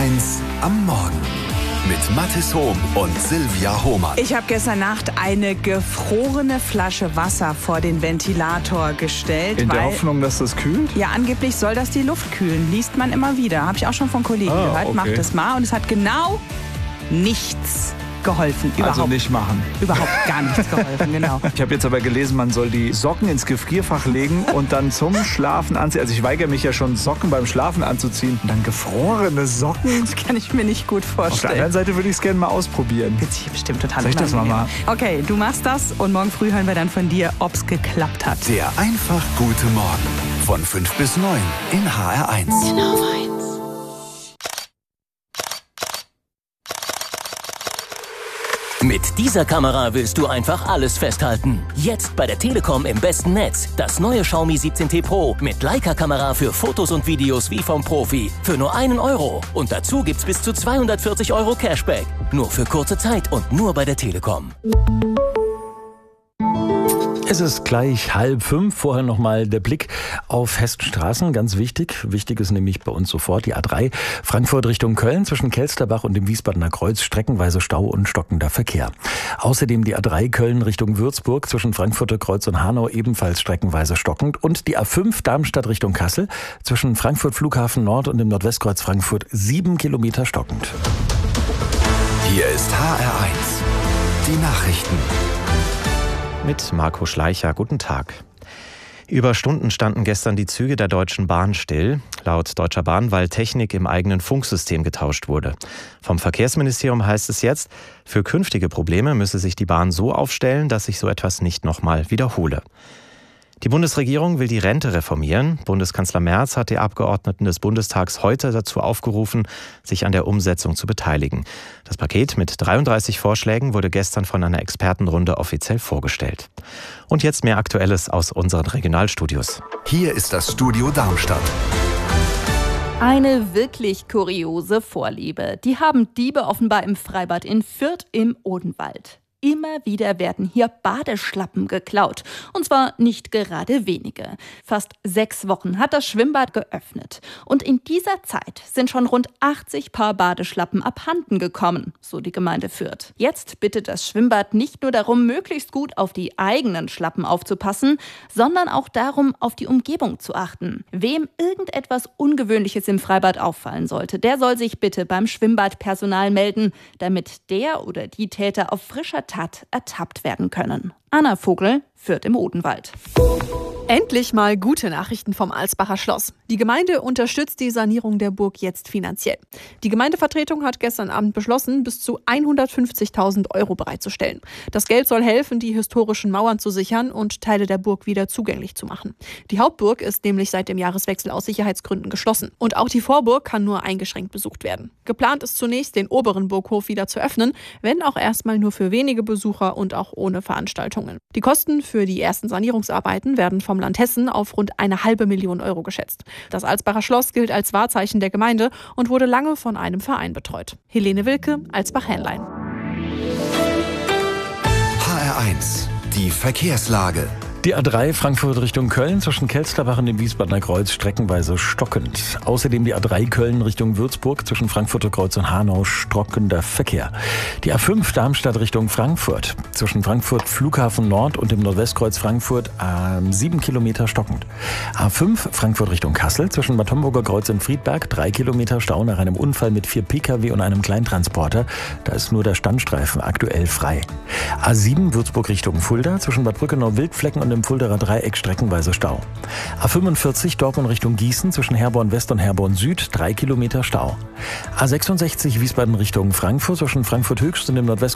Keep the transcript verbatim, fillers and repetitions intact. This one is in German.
eins am Morgen mit Mathis Hohm und Silvia Hohmann. Ich habe gestern Nacht eine gefrorene Flasche Wasser vor den Ventilator gestellt. In weil, der Hoffnung, dass das kühlt? Ja, angeblich soll das die Luft kühlen. Liest man immer wieder. Habe ich auch schon von Kollegen ah, gehört. Okay. Macht das mal. Und es hat genau nichts geholfen. Überhaupt. Also nicht machen. Überhaupt gar nichts geholfen, genau. Ich habe jetzt aber gelesen, man soll die Socken ins Gefrierfach legen und dann zum Schlafen anziehen. Also ich weigere mich ja schon, Socken beim Schlafen anzuziehen. Und dann gefrorene Socken? Das kann ich mir nicht gut vorstellen. Auf der anderen Seite würde ich es gerne mal ausprobieren. Wird sich bestimmt total Soll ich das mal unangenehm. machen? Okay, du machst das und morgen früh hören wir dann von dir, ob es geklappt hat. Der einfach gute Morgen von fünf bis neun in H R eins. Mit dieser Kamera willst du einfach alles festhalten. Jetzt bei der Telekom im besten Netz. Das neue Xiaomi siebzehn T Pro mit Leica-Kamera für Fotos und Videos wie vom Profi. Für nur einen Euro. Und dazu gibt's bis zu zweihundertvierzig Euro Cashback. Nur für kurze Zeit und nur bei der Telekom. Es ist gleich halb fünf. Vorher nochmal der Blick auf Hessenstraßen. Ganz wichtig. Wichtig ist nämlich bei uns sofort die A drei. Frankfurt Richtung Köln zwischen Kelsterbach und dem Wiesbadener Kreuz. Streckenweise Stau und stockender Verkehr. Außerdem die A drei Köln Richtung Würzburg zwischen Frankfurter Kreuz und Hanau. Ebenfalls streckenweise stockend. Und die A fünf Darmstadt Richtung Kassel zwischen Frankfurt Flughafen Nord und dem Nordwestkreuz Frankfurt. Sieben Kilometer stockend. Hier ist H R eins. Die Nachrichten. Mit Marco Schleicher. Guten Tag. Über Stunden standen gestern die Züge der Deutschen Bahn still. Laut Deutscher Bahn, weil Technik im eigenen Funksystem getauscht wurde. Vom Verkehrsministerium heißt es jetzt, für künftige Probleme müsse sich die Bahn so aufstellen, dass sich so etwas nicht nochmal wiederhole. Die Bundesregierung will die Rente reformieren. Bundeskanzler Merz hat die Abgeordneten des Bundestags heute dazu aufgerufen, sich an der Umsetzung zu beteiligen. Das Paket mit dreiunddreißig Vorschlägen wurde gestern von einer Expertenrunde offiziell vorgestellt. Und jetzt mehr Aktuelles aus unseren Regionalstudios. Hier ist das Studio Darmstadt. Eine wirklich kuriose Vorliebe. Die haben Diebe offenbar im Freibad in Fürth im Odenwald. Immer wieder werden hier Badeschlappen geklaut. Und zwar nicht gerade wenige. Fast sechs Wochen hat das Schwimmbad geöffnet. Und in dieser Zeit sind schon rund achtzig Paar Badeschlappen abhanden gekommen, so die Gemeinde Fürth. Jetzt bittet das Schwimmbad nicht nur darum, möglichst gut auf die eigenen Schlappen aufzupassen, sondern auch darum, auf die Umgebung zu achten. Wem irgendetwas Ungewöhnliches im Freibad auffallen sollte, der soll sich bitte beim Schwimmbadpersonal melden, damit der oder die Täter auf frischer Tat ertappt werden können. Anna Vogel, Fürth im Odenwald. Endlich mal gute Nachrichten vom Alsbacher Schloss. Die Gemeinde unterstützt die Sanierung der Burg jetzt finanziell. Die Gemeindevertretung hat gestern Abend beschlossen, bis zu hundertfünfzigtausend Euro bereitzustellen. Das Geld soll helfen, die historischen Mauern zu sichern und Teile der Burg wieder zugänglich zu machen. Die Hauptburg ist nämlich seit dem Jahreswechsel aus Sicherheitsgründen geschlossen. Und auch die Vorburg kann nur eingeschränkt besucht werden. Geplant ist zunächst, den oberen Burghof wieder zu öffnen, wenn auch erstmal nur für wenige Besucher und auch ohne Veranstaltungen. Die Kosten für die ersten Sanierungsarbeiten werden vom Land Hessen auf rund eine halbe Million Euro geschätzt. Das Alsbacher Schloss gilt als Wahrzeichen der Gemeinde und wurde lange von einem Verein betreut. Helene Wilke, Alsbach-Hähnlein. H R eins. Die Verkehrslage. Die A drei Frankfurt Richtung Köln zwischen Kelsterbach und dem Wiesbadener Kreuz streckenweise stockend. Außerdem die A drei Köln Richtung Würzburg zwischen Frankfurter Kreuz und Hanau stockender Verkehr. Die A fünf Darmstadt Richtung Frankfurt zwischen Frankfurt Flughafen Nord und dem Nordwestkreuz Frankfurt äh, sieben Kilometer stockend. A fünf Frankfurt Richtung Kassel zwischen Bad Homburger Kreuz und Friedberg drei Kilometer Stau nach einem Unfall mit vier Pkw und einem Kleintransporter. Da ist nur der Standstreifen aktuell frei. A sieben Würzburg Richtung Fulda zwischen Bad Brückenau Wildflecken und im Fuldaer Dreieck streckenweise Stau. A fünfundvierzig Dortmund Richtung Gießen zwischen Herborn West und Herborn Süd drei Kilometer Stau. A sechsundsechzig Wiesbaden Richtung Frankfurt zwischen Frankfurt Höchst und dem Nordwest